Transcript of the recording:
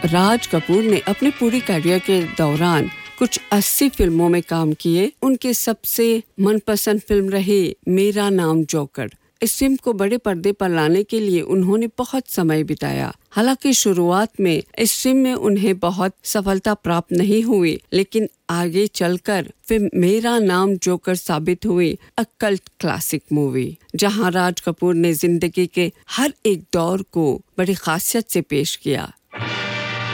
राज कपूर ने अपने पूरी करियर के दौरान कुछ 80 फिल्मों में काम किए। उनके सबसे मनपसंद फिल्म रही मेरा नाम जोकर। इस फिल्म को बड़े पर्दे पर लाने के लिए उन्होंने बहुत समय बिताया। हालांकि शुरुआत में इस फिल्म में उन्हें बहुत सफलता प्राप्त नहीं हुई, लेकिन आगे चलकर फिल्म मेरा नाम जोकर साबित हुई अ कल्ट क्लासिक मूवी, जहां राज कपूर ने जिंदगी के हर एक दौर को बड़ी खासियत से पेश किया।